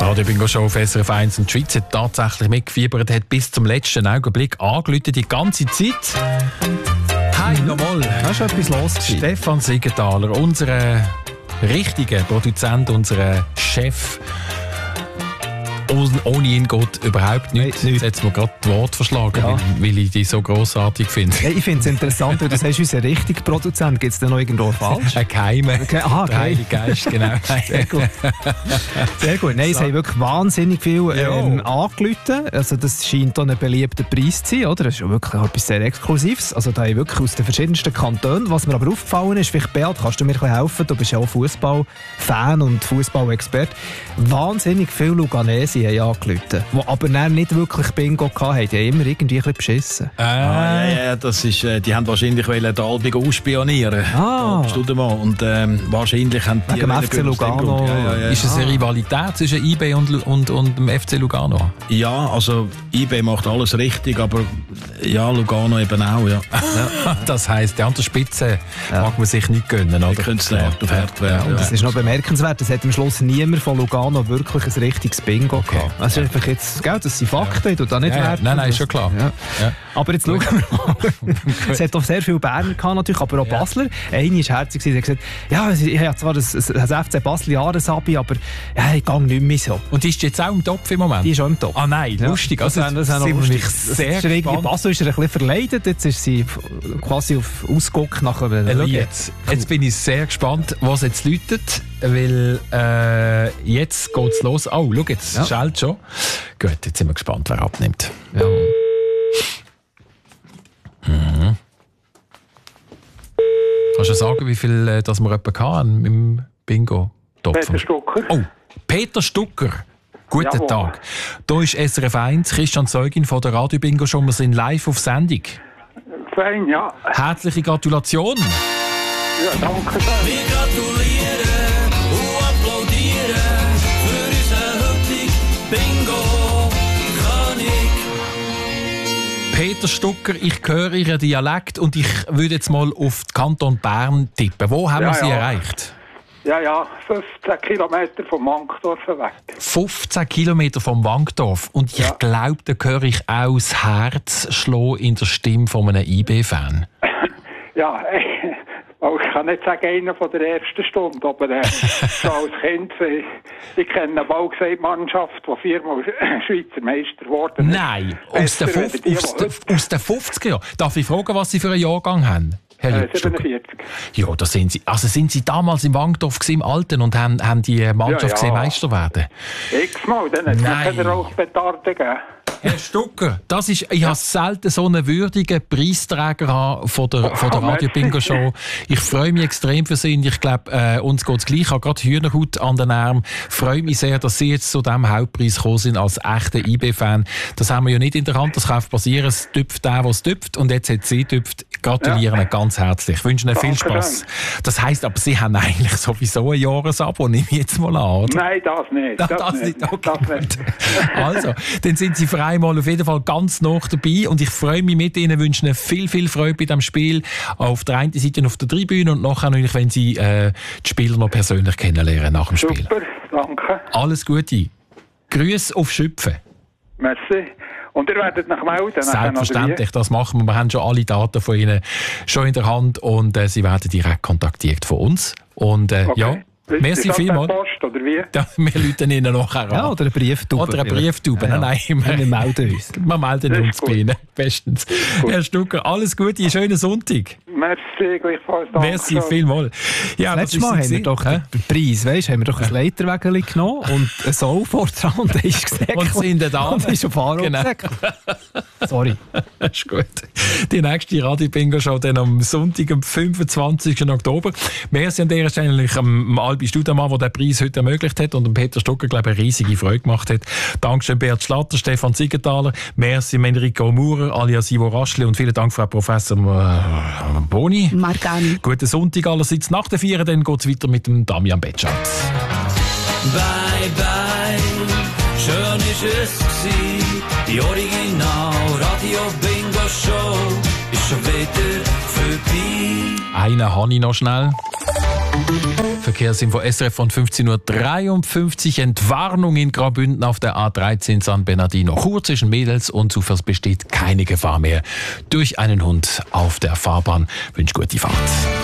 Radio Bingo Show auf SRF 1 und die Schweiz hat tatsächlich mitgefiebert, hat bis zum letzten Augenblick angerufen, die ganze Zeit. Hi, nochmal. Da ist etwas los. Stefan Siegenthaler, unser richtiger Produzent, unser Chef. Ohne ihn geht überhaupt nichts. Jetzt hat es mir gerade das Wort verschlagen, weil ich die so grossartig finde. Hey, ich finde es interessant, weil du sagst, unser richtiger Produzent. Gibt es da noch irgendwo falsch? Ein Geheimer. Aha, der Heilige Geist, genau. Sehr gut. Sehr gut. Nein, es haben wirklich wahnsinnig viel angerufen. Also das scheint auch ein beliebter Preis zu sein, oder? Das ist ja wirklich etwas sehr Exklusives. Also da haben wirklich aus den verschiedensten Kantonen. Was mir aber aufgefallen ist, vielleicht Beat, kannst du mir ein bisschen helfen? Du bist ja auch Fußballfan und Fußballexperte. Wahnsinnig viele Luganesi haben angerufen, die aber dann nicht wirklich Bingo hatten. Die haben immer irgendwie ein bisschen beschissen. Ja, das ist, die haben wahrscheinlich den Albi ausspionieren. Und wahrscheinlich haben die... Wegen dem FC Lugano. Ist es eine Rivalität zwischen IB und dem FC Lugano? Ja, also IB macht alles richtig, aber ja, Lugano eben auch, ja. Das heisst, die andere Spitze mag man sich nicht gönnen, oder? Die können es nicht auf Herd werden. Das ist noch bemerkenswert, es hat am Schluss niemand von Lugano wirklich ein richtiges Bingo gehabt. Also einfach jetzt, gell, das sind Fakten, du da nicht werten. Nein, ist schon klar. Ja. Aber jetzt schauen wir mal. Es hat auch sehr viele Berner gehabt, natürlich, aber auch Basler. Eine war herzig, sie hat gesagt, ja, ich habe zwar das FC Basel Jahresabi, aber ich gehe nicht mehr so. Und die ist jetzt auch im Topf im Moment? Die ist auch im Topf. Ah nein, lustig. Also, das sind wir sehr gespannt. Basel ist ein bisschen verleidet, jetzt ist sie quasi auf Ausguck nach einem Jetzt bin ich sehr gespannt, was jetzt läutet, weil jetzt geht es los. Oh, schau, jetzt schallt schon. Gut, jetzt sind wir gespannt, wer abnimmt. Ja. Kannst du sagen, wie viel das wir hatten im Bingo-Topf? Peter Stucker. Oh, Peter Stucker. Guten Jawohl. Tag. Hier ist SRF 1, Christian Zeugin von der Radio Bingo Show. Wir sind live auf Sendung. Fein, ja. Herzliche Gratulation. Ja, danke sehr. Wir gratulieren und applaudieren für unseren heutigen Bingo-König. Peter Stucker, ich höre Ihren Dialekt und ich würde jetzt mal auf den Kanton Bern tippen. Wo haben wir Sie erreicht? Ja, 15 Kilometer vom Wankdorf weg. 15 Kilometer vom Wankdorf. Und ich glaube, da höre ich auch das Herz schlagen in der Stimme von einem IB-Fan. Ja, ich kann nicht sagen, einer von der ersten Stunde, aber schon als Kind, ich kenne eine Baugesellschaft, die 4-mal Schweizer Meister geworden ist. Nein, aus den 50er Jahren. Darf ich fragen, was Sie für einen Jahrgang haben? 47. Ja, da sind Sie. Also sind Sie damals im Wankdorf im Alten und haben die Mannschaft gesehen, Meister werden? X-mal, dann hat es keine Rauchpetarde gegeben. Herr Stucker, ich habe selten so einen würdigen Preisträger von der Radio Bingo Show. Ich freue mich extrem für Sie und ich glaube, uns geht es gleich. Ich habe gerade Hühnerhaut an den Armen. Ich freue mich sehr, dass Sie jetzt zu diesem Hauptpreis gekommen sind als echter IB-Fan. Das haben wir ja nicht in der Hand, das kann passieren. Es tüpft der, was tüpft und jetzt hat sie tüpft. Gratuliere Ihnen ganz herzlich. Ich wünsche Ihnen viel Spass. Das heisst aber, Sie haben eigentlich sowieso ein Jahresabo, nehme ich jetzt mal an, oder? Nein, das nicht. Das nicht. Okay, das nicht. Also, dann sind Sie für einmal auf jeden Fall ganz nah dabei und ich freue mich mit Ihnen, wünsche Ihnen viel, viel Freude bei diesem Spiel. Auf der einen Seite auf der Tribüne und nachher natürlich, wenn Sie die Spieler noch persönlich kennenlernen nach dem Spiel. Super, danke. Alles Gute. Grüße auf Schüpfen. Merci. Und ihr werdet nach melden? Selbstverständlich, das machen wir. Wir haben schon alle Daten von Ihnen schon in der Hand und Sie werden direkt kontaktiert von uns. Und ja, merci vielmals. Post oder wie? Ja, wir rufen Ihnen nachher an. Ja, oder eine Brieftube. Oder eine Brieftube. Ja. Nein, wir melden uns. Wir melden uns bei Ihnen. Bestens. Herr Stucker, alles Gute, einen schönen Sonntag. Merci, gleichfalls. Danke. Merci vielmals. Ja, das letzte Mal haben wir doch den Preis, haben wir doch ein Leiterwägel genommen und ein Soul vor dran und der ist gesäckelt. Und sind da. Und ist auf Fahrer gesäckelt. Sorry. Das ist gut. Die nächste Radio-Bingo-Show dann am Sonntag, am 25. Oktober. Merci an dieser Stelle am Albi Studermann, der den Preis heute ermöglicht hat und dem Peter Stucker, glaube ich, eine riesige Freude gemacht hat. Dankeschön Bert Schlatter, Stefan Siegenthaler, merci Enrico Maurer, alias Ivo Raschli und vielen Dank Frau Professor Boni. Marcani. Guten Sonntag allerseits. Nach der 4 dann geht es weiter mit dem Damian Betschart. Bye, bye, schön ist es gewesen. Die Original Radio Bingo Show ist schon wieder vorbei. Einen habe ich noch schnell. Verkehrsinfo SRF von 15.53 Uhr. Entwarnung in Graubünden auf der A13 San Bernardino. Chur zwischen Mädels und Zufers besteht keine Gefahr mehr durch einen Hund auf der Fahrbahn. Wünsche gute Fahrt.